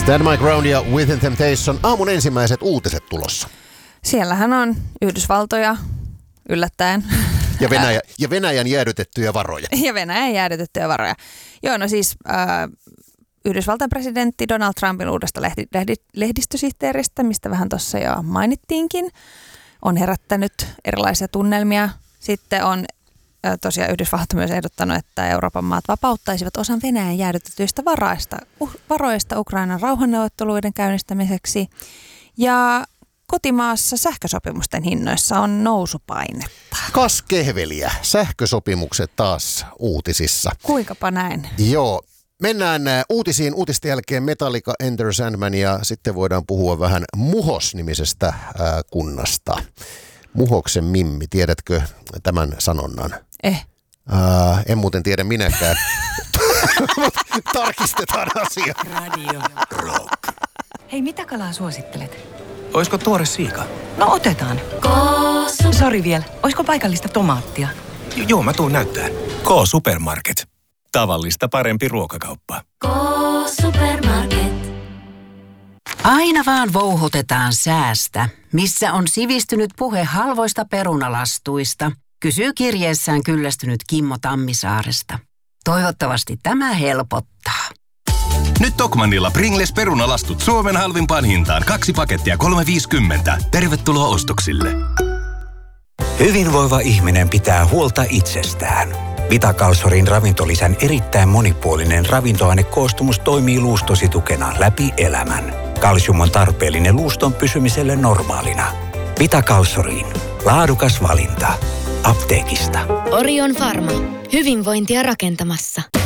Stand My Ground ja Within Temptation. Aamun ensimmäiset uutiset tulossa. Siellähän on Yhdysvaltoja yllättäen. Ja Venäjän jäädytettyjä varoja. Joo, no siis Yhdysvaltain presidentti Donald Trumpin uudesta lehdistösihteeristä, mistä vähän tuossa jo mainittiinkin, on herättänyt erilaisia tunnelmia. Sitten on tosiaan Yhdysvallat myös ehdottanut, että Euroopan maat vapauttaisivat osan Venäjän jäädytetyistä varoista Ukrainan rauhanneuvotteluiden käynnistämiseksi. Ja kotimaassa sähkösopimusten hinnoissa on nousupainetta. Kas kehveliä. Sähkösopimukset taas uutisissa. Kuinkapa näin? Joo. Mennään uutisiin. Uutisten jälkeen Metallica, Enter Sandman ja sitten voidaan puhua vähän Muhos-nimisestä kunnasta. Muhoksen Mimmi, tiedätkö tämän sanonnan? En muuten tiedä minäkään. Tarkistetaan asia. Radio Rock. Hei, mitä kalaa suosittelet? Oisko tuore siika? No otetaan. Sori vielä, oisko paikallista tomaattia? Joo, mä tuun näyttään. K-Supermarket. Tavallista parempi ruokakauppa. K-Supermarket. Aina vaan vouhotetaan säästä. Missä on sivistynyt puhe halvoista perunalastuista? Kysyy kirjeessään kyllästynyt Kimmo Tammisaaresta. Toivottavasti tämä helpottaa. Nyt Tokmannilla Pringles perunalastut Suomen halvimpaan hintaan. 2 pakettia 3,50. Tervetuloa ostoksille. Hyvinvoiva ihminen pitää huolta itsestään. Vitakalsorin ravintolisän erittäin monipuolinen ravintoainekoostumus toimii luustosi tukena läpi elämän. Kalsium on tarpeellinen luuston pysymiselle normaalina. Vitakalsoriin. Laadukas valinta. Apteekista. Orion Pharma. Hyvinvointia rakentamassa.